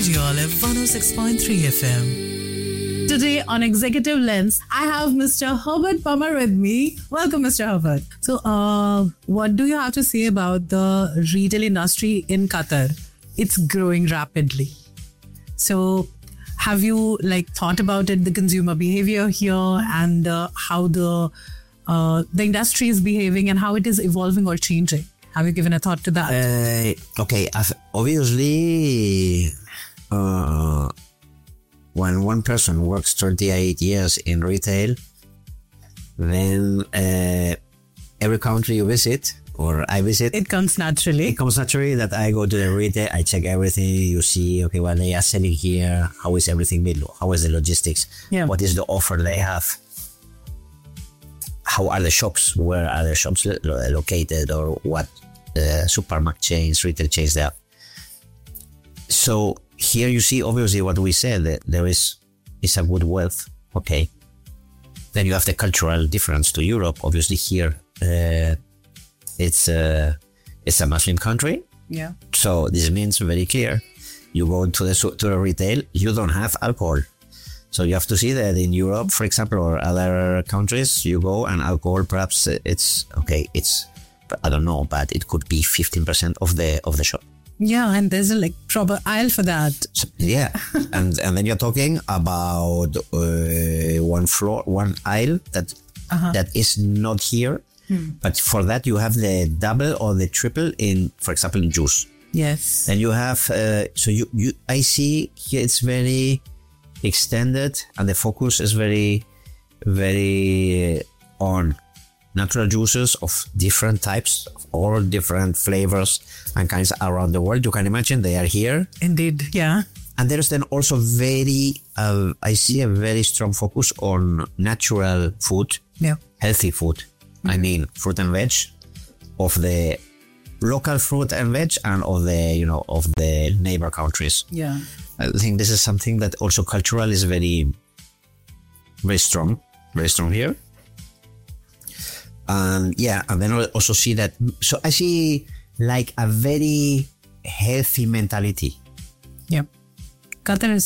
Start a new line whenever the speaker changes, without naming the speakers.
Radio Olive 106.3 FM. Today on Executive Lens, I have Mr. Herbert Palmer with me. Welcome, Mr. Herbert. So, what do you have to say about the retail industry in Qatar? It's growing rapidly. So, have you thought about it, the consumer behavior here, and how the industry is behaving and how it is evolving or changing? Have you given a thought to that?
Okay, obviously, when one person works 38 years in retail, then every country you visit, or I visit,
It comes naturally.
it comes naturally that I go to the retail, I check everything, you see, okay, what they are selling here, how is everything made, how is the logistics,
Yeah.
what is the offer they have, how are the shops, where are the shops located, or what supermarket chains, retail chains there. So here you see obviously what we said, that there is a good wealth, okay. Then you have the cultural difference to Europe. Obviously here it's a Muslim country,
Yeah.
so this means very clear. You go to the retail, you don't have alcohol. So you have to see that in Europe, for example, or other countries, you go and alcohol perhaps it's I don't know, but it could be 15% of the shop.
Yeah, and there's a proper aisle for that.
So, yeah, and then you're talking about one aisle that is not here, but for that you have the double or the triple in, for example, in juice.
Yes.
Then you have so you I see here it's very extended, and the focus is very on natural juices of different types, of all different flavors and kinds around the world. You can imagine they are here.
Indeed. Yeah.
And there's then also I see a very strong focus on natural food,
Yeah.
healthy food. I mean, fruit and veg, of the local fruit and veg, and of the neighbor countries.
Yeah.
I think this is something that also cultural is very, very strong here. And then I also see that, so I see a very healthy mentality.
Yeah. Qatar is